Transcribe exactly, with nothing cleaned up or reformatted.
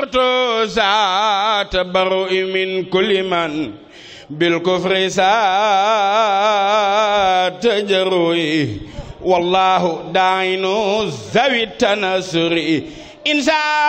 ذات برء من كل من بالكفر سات جروي والله داعين ذوي التنصر إن